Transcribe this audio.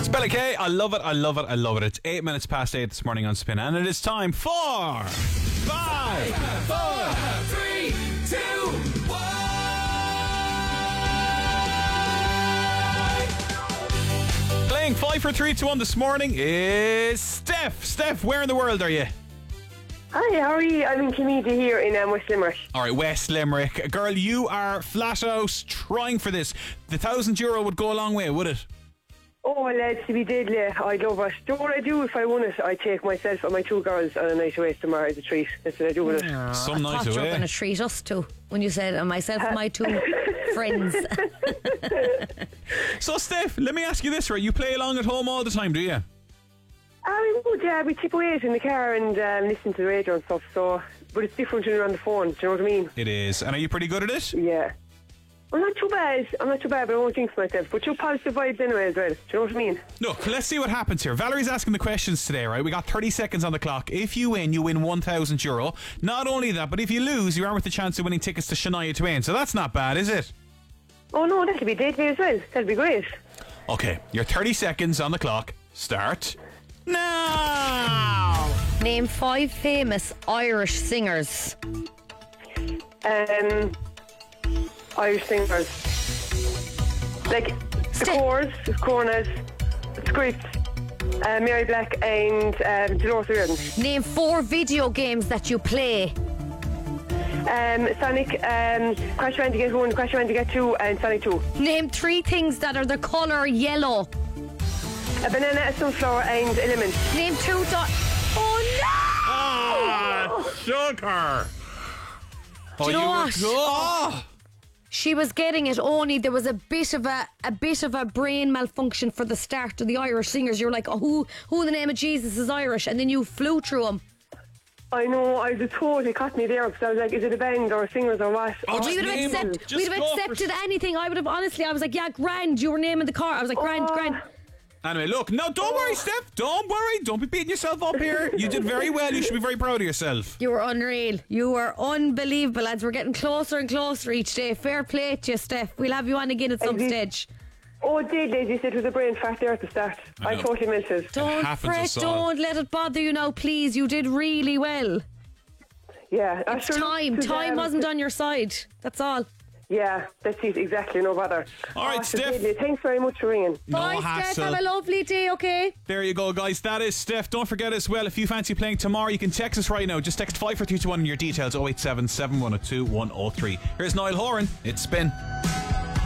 Bella K, I love it, I love it, I love it. It's 8 minutes past 8 this morning on Spin, and it is time for 5, 4, 3, 2, 1. Playing 5, 4, 3, 2, 1 this morning is Steph. Steph, where in the world are you? Hi, how are you? I'm in Kimedia here in West Limerick. Alright, West Limerick. Girl, you are flat out trying for this. The €1,000 would go a long way, would it? Oh, lads, to be deadly. I'd love it. Do you know what I do if I won it? I take myself and my 2 girls on a night away tomorrow as a treat. That's what I do with it. Some night I thought you were away. going to treat us too when you said myself and my 2 friends. So, Steph, let me ask you this, right? You play along at home all the time, do you? We would, yeah. We tip away in the car and listen to the radio and stuff, so... But it's different when you're on the phone, do you know what I mean? It is. And are you pretty good at it? Yeah. I'm not too bad, but I won't jinx myself. But you're positive vibes anyway as well, do you know what I mean? Look, let's see what happens here. Valerie's asking the questions today, right? We got 30 seconds on the clock. If you win €1,000. Not only that, but if you lose, you are with the chance of winning tickets to Shania Twain. So that's not bad, is it? Oh no, that'll be deadly as well. That'll be great. Okay, your 30 seconds on the clock. Start now! Name 5 famous Irish singers. Irish singers. Like the Cornas, Scripts, Mary Black and Dolores O'Riordan. Name 4 video games that you play. Sonic, Crash Bandicoot 1, Crash Bandicoot 2 and Sonic 2. Name 3 things that are the colour yellow. A banana, a sunflower and a lemon. Name 2 Oh no! Ah, sugar! Do you know what? Oh. She was getting it, only there was a bit of a brain malfunction for the start of the Irish singers. You're like, oh, who in the name of Jesus is Irish? And then you flew through them. I know, I was totally caught me there because I was like, is it a band or singers or what? We would have accepted anything. I would have, honestly, I was like, yeah, grand, you were naming the car. I was like, grand. Anyway, look, no, don't worry, Steph. Don't worry. Don't be beating yourself up here. You did very well. You should be very proud of yourself. You were unreal. You were unbelievable, lads. We're getting closer and closer each day. Fair play to you, Steph. We'll have you on again at some stage. Oh, it did, ladies. It was a brain fart there at the start. I totally melted. Don't fret. Don't let it bother you now, please. You did really well. Yeah. It's time. Time wasn't on your side. That's all. Yeah, that's it, exactly, no bother. Alright, Steph. Thanks very much for ringing. Bye, Steph. Have a lovely day, okay? There you go, guys. That is Steph. Don't forget as well, if you fancy playing tomorrow, you can text us right now. Just text 54321 and your details, 087 7102 103. Here's Niall Horan. It's Spin.